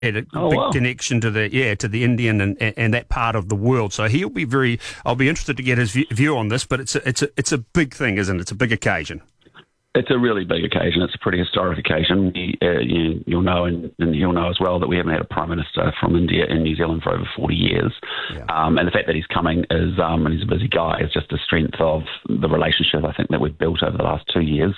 had a Oh, big wow. connection to the Indian and that part of the world. So he'll be I'll be interested to get his view on this. But it's a big thing, isn't it? It's a big occasion. It's a really big occasion. It's a pretty historic occasion. You'll know, and he'll know as well, that we haven't had a Prime Minister from India in New Zealand for over 40 years. Yeah. And the fact that he's coming and he's a busy guy, is just a strength of the relationship, I think, that we've built over the last 2 years.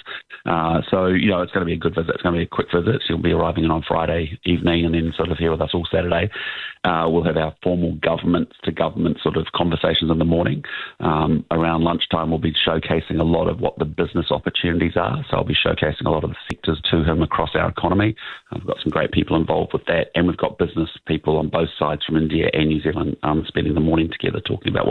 So, it's going to be a good visit. It's going to be a quick visit. He'll be arriving in on Friday evening and then sort of here with us all Saturday. We'll have our formal government-to-government sort of conversations in the morning. Around lunchtime, we'll be showcasing a lot of what the business opportunities are. So I'll be showcasing a lot of the sectors to him across our economy. We've got some great people involved with that, and we've got business people on both sides from India and New Zealand spending the morning together talking about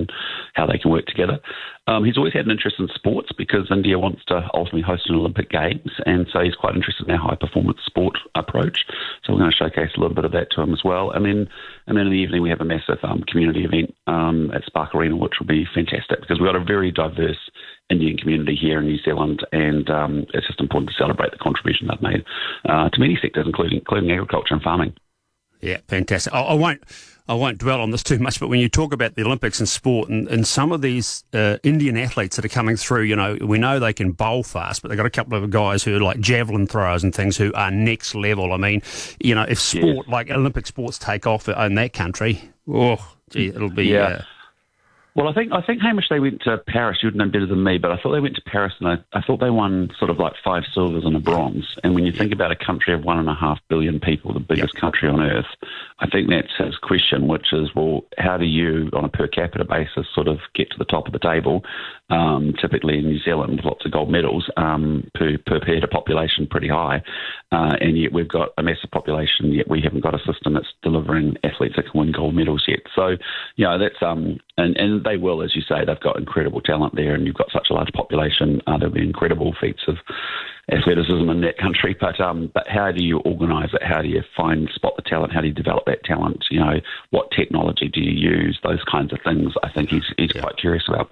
how they can work together. He's always had an interest in sports because India wants to ultimately host an Olympic Games, and so he's quite interested in our high-performance sport approach. So we're going to showcase a little bit of that to him as well. And then in the evening we have a massive community event at Spark Arena, which will be fantastic because we've got a very diverse Indian community here in New Zealand, and it's just important to celebrate the contribution they've made to many sectors, including agriculture and farming. Yeah, fantastic. I won't dwell on this too much, but when you talk about the Olympics and sport and some of these Indian athletes that are coming through, we know they can bowl fast, but they've got a couple of guys who are like javelin throwers and things who are next level. I mean, if sport, like Olympic sports, take off in that country, it'll be... Yeah. Well, I think Hamish, they went to Paris. You'd know better than me, but I thought they went to Paris and I thought they won sort of like 5 silvers and a bronze. And when you think about a country of 1.5 billion people, the biggest country on earth, I think that's his question, which is, well, how do you, on a per capita basis, sort of get to the top of the table? Typically in New Zealand, with lots of gold medals, per head of population pretty high, and yet we've got a massive population, yet we haven't got a system that's delivering athletes that can win gold medals yet. So, that's and they will, as you say, they've got incredible talent there, and you've got such a large population. There'll be incredible feats of athleticism in that country. But how do you organise it? How do you spot the talent? How do you develop that talent? What technology do you use? Those kinds of things. I think he's quite curious about.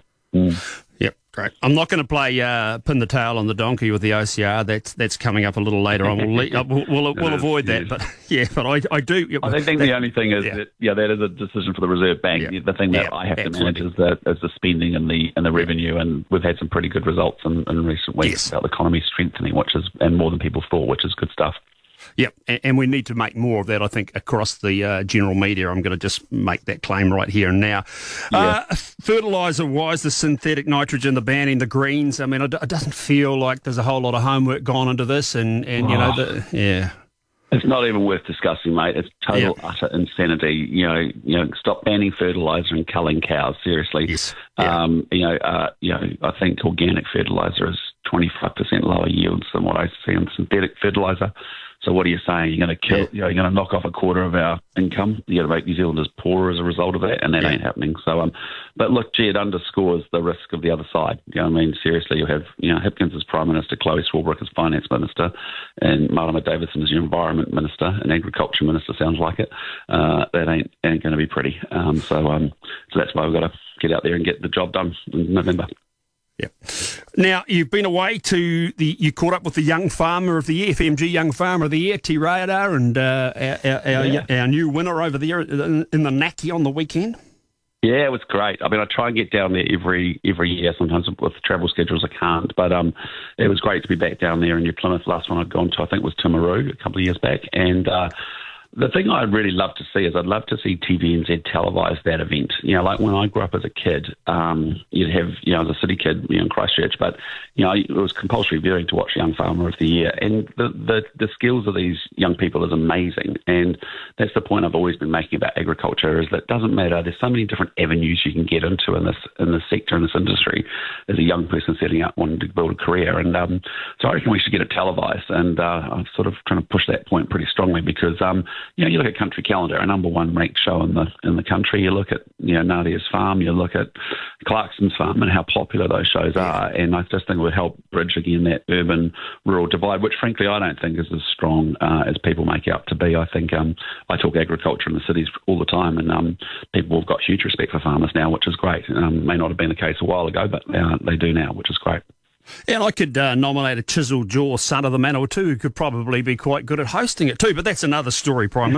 Yep, great. I'm not going to play pin the tail on the donkey with the OCR. That's coming up a little later on. We'll avoid that. But I do. I think the only thing is that is a decision for the Reserve Bank. Yeah. The thing that I have to manage is the spending and the revenue, and we've had some pretty good results in recent weeks about the economy strengthening, and more than people thought, which is good stuff. Yep, and we need to make more of that, I think, across the general media. I'm going to just make that claim right here and now. Yeah. Fertiliser-wise, the synthetic nitrogen, the banning, the greens, I mean, it doesn't feel like there's a whole lot of homework gone into this, It's not even worth discussing, mate. It's total, utter insanity. Stop banning fertiliser and culling cows, seriously. Yes. I think organic fertiliser is 25% lower yields than what I see in synthetic fertiliser. So what are you saying? You're going to kill? You're going to knock off a quarter of our income? You're going to make New Zealanders poorer as a result of that, and that ain't happening. So, but look, it underscores the risk of the other side. You know what I mean? Seriously, you have Hipkins as Prime Minister, Chloe Swarbrick as Finance Minister, and Marama Davidson as your Environment Minister and Agriculture Minister. Sounds like it. That ain't going to be pretty. So that's why we've got to get out there and get the job done in November. Yeah. Now, you've been away you caught up with the Young Farmer of the Year, FMG Young Farmer of the Year, T. Radar, and our new winner over there in the Naki on the weekend. Yeah, it was great. I mean, I try and get down there every year. Sometimes with travel schedules I can't, but it was great to be back down there in New Plymouth. Last one I'd gone to, I think, was Timaru a couple of years back, and the thing I'd really love to see is I'd love to see TVNZ televise that event. Like when I grew up as a kid, you'd have, as a city kid, in Christchurch, but, it was compulsory viewing to watch Young Farmer of the Year. And the skills of these young people is amazing. And that's the point I've always been making about agriculture, is that it doesn't matter. There's so many different avenues you can get into in this sector, in this industry, as a young person setting out wanting to build a career. And so I reckon we should get it televised. And I'm sort of trying to push that point pretty strongly because, you look at Country Calendar, a number one ranked show in the country. You look at Nadia's Farm, you look at Clarkson's Farm, and how popular those shows are. And I just think it would help bridge again that urban-rural divide, which frankly I don't think is as strong as people make out to be. I think I talk agriculture in the cities all the time, and people have got huge respect for farmers now, which is great. May not have been the case a while ago, but they do now, which is great. And I could nominate a chisel jaw son of the man or two who could probably be quite good at hosting it too, but that's another story, Prime Minister.